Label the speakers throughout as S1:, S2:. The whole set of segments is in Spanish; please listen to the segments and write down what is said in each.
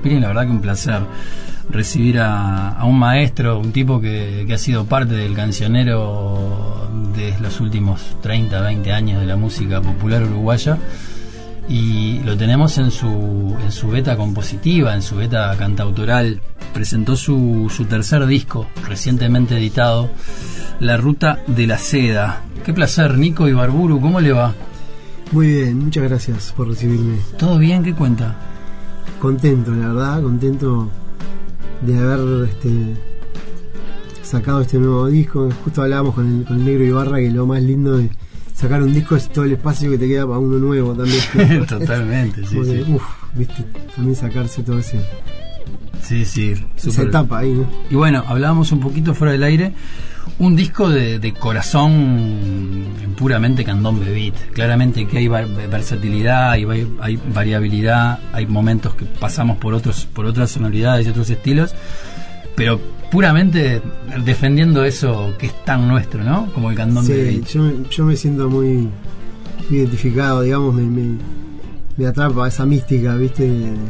S1: Spirin. La verdad que un placer recibir a un maestro, un tipo que ha sido parte del cancionero de los últimos 30, 20 años de la música popular uruguaya, y lo tenemos en su beta compositiva, en su beta cantautoral. Presentó su tercer disco recientemente editado, La Ruta de la Seda. Qué placer, Nico Ibarburu, ¿cómo le va?
S2: Muy bien, muchas gracias por recibirme.
S1: ¿Todo bien? ¿Qué cuenta?
S2: Contento, la verdad, contento de haber sacado este nuevo disco. Justo hablábamos con el Negro Ibarra que lo más lindo de sacar un disco es todo el espacio que te queda para uno nuevo también.
S1: Totalmente, sí,
S2: porque,
S1: sí.
S2: Viste, también sacarse todo ese...
S1: Sí,
S2: esa etapa ahí, ¿no?
S1: Y bueno, hablábamos un poquito fuera del aire, un disco de corazón puramente candombe beat. Claramente que hay versatilidad, hay variabilidad, hay momentos que pasamos por otras sonoridades y otros estilos, pero puramente defendiendo eso que es tan nuestro, ¿no? Como el candombe beat.
S2: Yo me siento muy identificado, digamos, me atrapa esa mística, ¿viste?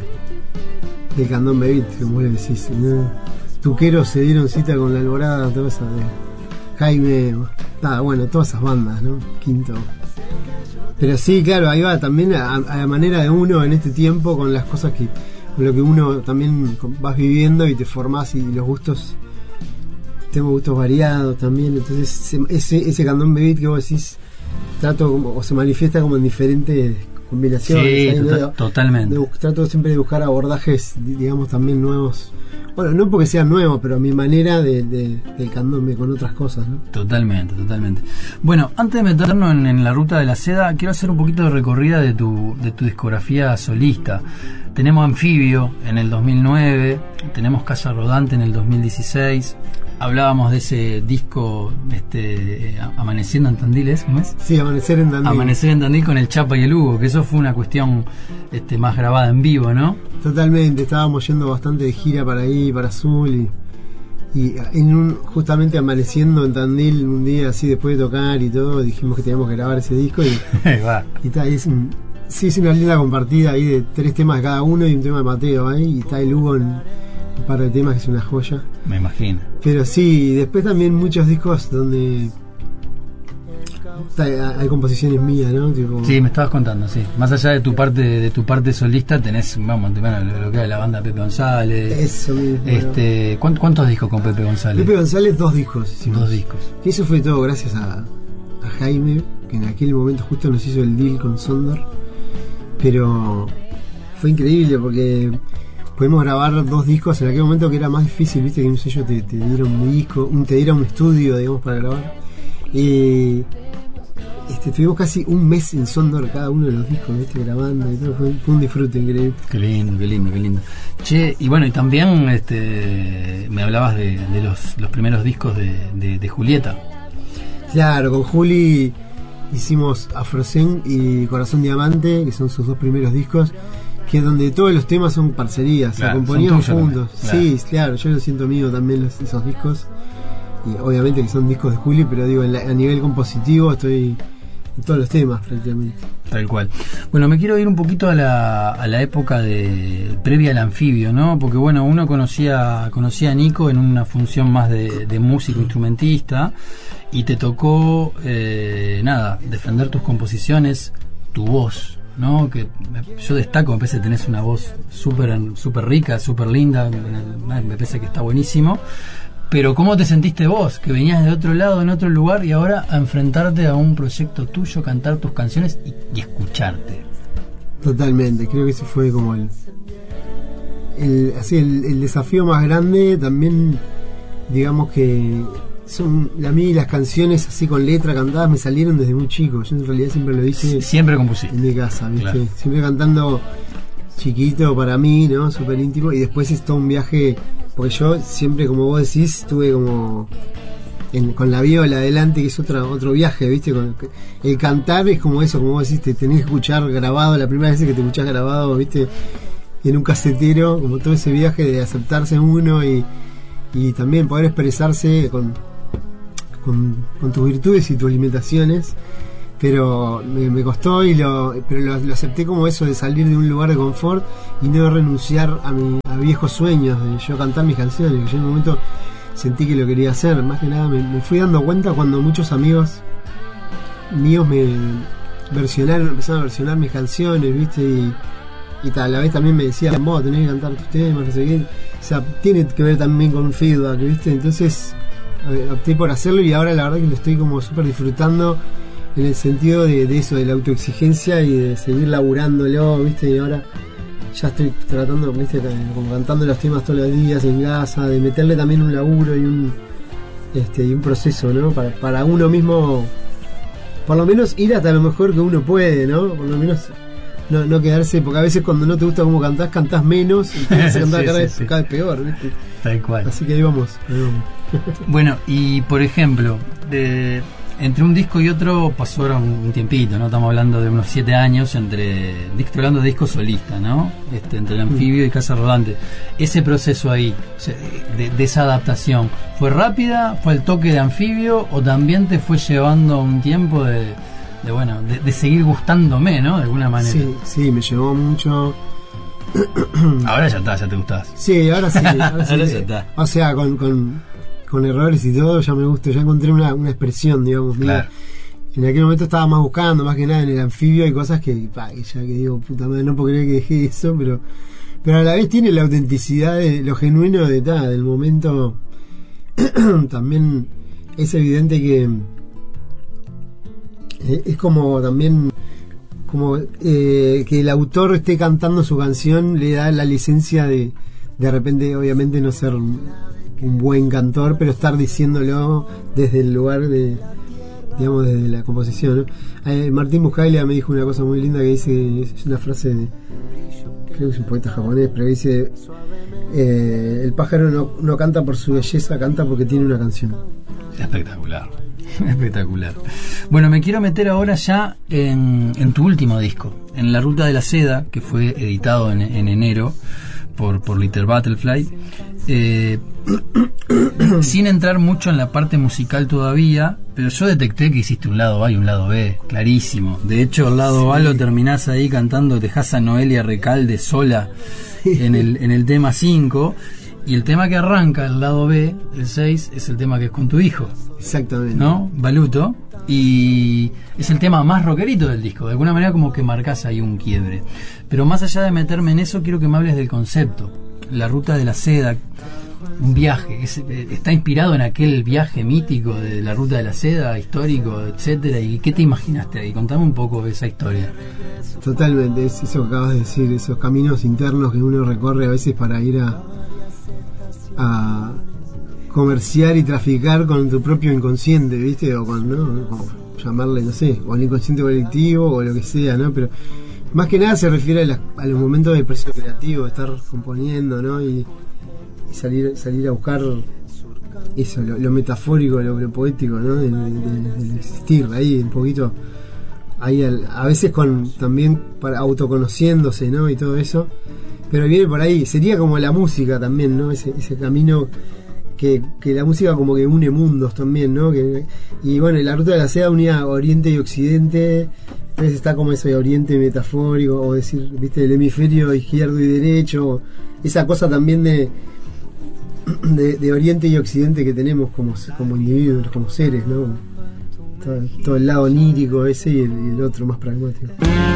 S2: Del candombe beat, como le decís, ¿no? Tuqueros se dieron cita con La Alborada, toda esa de Jaime, todas esas bandas, ¿no? Quinto. Pero sí, claro, ahí va también a la manera de uno en este tiempo, con las cosas con lo que uno también vas viviendo y te formás, y los gustos, tengo gustos variados también, entonces ese candombe beat que vos decís, o se manifiesta como en diferentes combinaciones.
S1: Sí, totalmente.
S2: Trato siempre de buscar abordajes, digamos, también nuevos. Bueno, no porque sean nuevos, pero a mi manera del candombe con otras cosas, ¿no?
S1: Totalmente. Bueno, antes de meternos en La Ruta de la Seda, quiero hacer un poquito de recorrida de tu discografía solista. Tenemos Anfibio en el 2009, tenemos Casa Rodante en el 2016. Hablábamos de ese disco Amaneciendo en Tandil, ¿cómo es?
S2: Sí, Amanecer en Tandil.
S1: Amanecer en Tandil con el Chapa y el Hugo, que eso fue una cuestión más grabada en vivo, ¿no?
S2: Totalmente, estábamos yendo bastante de gira para ahí, para Azul, y justamente amaneciendo en Tandil un día así después de tocar y todo, dijimos que teníamos que grabar ese disco y es una linda compartida ahí de 3 temas de cada uno y un tema de Mateo ahí, y está el Hugo en un par de temas que es una joya.
S1: Me imagino.
S2: Pero sí, después también muchos discos donde hay composiciones mías, ¿no? Tipo...
S1: Sí, me estabas contando, sí. Más allá de tu parte solista, tenés, lo que era la banda Pepe González.
S2: Eso mismo.
S1: ¿Cuántos discos con Pepe González?
S2: Pepe González, 2 discos. Hicimos.
S1: 2 discos.
S2: Y eso fue todo gracias a Jaime, que en aquel momento justo nos hizo el deal con Sondor. Pero fue increíble porque pudimos grabar 2 discos en aquel momento, que era más difícil, viste, que un sello te diera un disco, te diera un estudio, digamos, para grabar. Y estuvimos casi un mes en Sondor cada uno de los discos, viste, grabando y todo. Fue un disfrute increíble.
S1: Qué lindo. Che, y bueno, y también me hablabas de los primeros discos de Julieta.
S2: Claro, con Juli hicimos Afrocén y Corazón Diamante, que son sus 2 primeros discos, que es donde todos los temas son parcerías,
S1: claro,
S2: se componían juntos.
S1: Claro.
S2: Sí, claro, yo lo siento mío también esos discos, y obviamente que son discos de Juli, pero digo, a nivel compositivo estoy en todos los temas prácticamente.
S1: Tal cual. Bueno, me quiero ir un poquito a la época previa al Anfibio, ¿no? Porque bueno, uno conocía a Nico en una función más de músico instrumentista, y te tocó defender tus composiciones, tu voz, ¿no? Que yo destaco, me parece que tenés una voz súper rica, súper linda, me parece que está buenísimo. Pero ¿cómo te sentiste vos, que venías de otro lado, en otro lugar, y ahora a enfrentarte a un proyecto tuyo, cantar tus canciones y escucharte?
S2: Totalmente, creo que ese fue como el desafío más grande. También, digamos que a mí las canciones así con letra cantadas me salieron desde muy chico. Yo en realidad siempre lo hice.
S1: Siempre compusiste.
S2: En mi casa, ¿viste?
S1: Claro.
S2: Siempre cantando chiquito para mí, ¿no? Súper íntimo. Y después es todo un viaje, porque yo siempre, como vos decís, estuve como con la viola adelante, que es otro viaje, ¿viste? El cantar es como eso, como vos decís, te tenés que escuchar grabado, la primera vez que te escuchás grabado, ¿viste? En un casetero, como todo ese viaje de aceptarse uno y también poder expresarse con tus virtudes y tus limitaciones. Pero me costó, pero lo acepté como eso de salir de un lugar de confort y no renunciar a a viejos sueños de yo cantar mis canciones, que yo en un momento sentí que lo quería hacer. Más que nada me fui dando cuenta cuando muchos amigos míos empezaron a versionar mis canciones, ¿viste? Y a la vez también me decían, vos tenés que cantar tus temas, no sé qué. O sea, tiene que ver también con feedback, ¿viste? Entonces opté por hacerlo y ahora la verdad que lo estoy como súper disfrutando en el sentido de eso, de la autoexigencia y de seguir laburándolo, ¿viste? Y ahora ya estoy tratando, ¿viste? Como cantando los temas todos los días en casa, de meterle también un laburo y un proceso, ¿no? Para uno mismo, por lo menos ir hasta lo mejor que uno puede, ¿no? Por lo menos no quedarse, porque a veces cuando no te gusta cómo cantás menos y te vas a cantar cada vez peor, ¿viste?
S1: Tal cual.
S2: Así que ahí vamos.
S1: Bueno, y por ejemplo, entre un disco y otro pasó ahora un tiempito, ¿no? Estamos hablando de unos 7 años estoy hablando de disco solista, ¿no? Entre el Anfibio y Casa Rodante. Ese proceso ahí, de esa adaptación, ¿fue rápida? ¿Fue el toque de Anfibio? ¿O también te fue llevando un tiempo de seguir gustándome, ¿no? De alguna manera.
S2: Sí, me llevó mucho.
S1: Ahora ya te gustás.
S2: Sí, ahora sí.
S1: Ahora ya está.
S2: O sea, con errores y todo, ya me gusta, ya encontré una expresión, digamos.
S1: Claro.
S2: En aquel momento estaba más buscando, más que nada en el Anfibio, hay cosas que ya que digo, puta madre, no puedo creer que dejé eso, pero a la vez tiene la autenticidad de lo genuino del momento. También es evidente que es como también que el autor esté cantando su canción le da la licencia de repente obviamente no ser un buen cantor, pero estar diciéndolo desde el lugar digamos desde la composición, ¿no? Martín Buscaglia me dijo una cosa muy linda que dice, es una frase creo que es un poeta japonés, pero dice el pájaro no canta por su belleza, canta porque tiene una canción.
S1: Espectacular. Espectacular. Bueno, me quiero meter ahora ya en tu último disco, en La Ruta de la Seda, que fue editado en enero por Little Butterfly. Sin entrar mucho en la parte musical todavía, pero yo detecté que hiciste un lado A y un lado B, clarísimo. De hecho, el lado A lo terminás ahí cantando, dejás a Noelia Recalde sola en el tema 5. Y el tema que arranca el lado B, el 6, es el tema que es con tu hijo.
S2: Exactamente.
S1: ¿No? Baluto. Y es el tema más rockerito del disco. De alguna manera como que marcas ahí un quiebre. Pero más allá de meterme en eso, quiero que me hables del concepto. La Ruta de la Seda, un viaje. Está inspirado en aquel viaje mítico de la Ruta de la Seda, histórico, etcétera. ¿Y qué te imaginaste ahí? Contame un poco de esa historia.
S2: Totalmente, es eso que acabas de decir, esos caminos internos que uno recorre a veces para ir a comerciar y traficar con tu propio inconsciente, ¿viste? O como llamarle, no sé, o el inconsciente colectivo o lo que sea, ¿no? Pero más que nada se refiere a los momentos de expresión creativo, de estar componiendo, ¿no? Y salir a buscar eso, lo metafórico, lo poético, ¿no? De existir ahí un poquito, ahí a veces también para autoconociéndose, ¿no? Y todo eso. Pero viene por ahí, sería como la música también, ¿no? Ese camino que la música como que une mundos también, ¿no? Y bueno, la Ruta de la Seda unía Oriente y Occidente, entonces está como ese Oriente metafórico, o decir, ¿viste? El hemisferio izquierdo y derecho, esa cosa también de Oriente y Occidente que tenemos como individuos, como seres, ¿no? Todo el lado onírico ese y el otro más pragmático.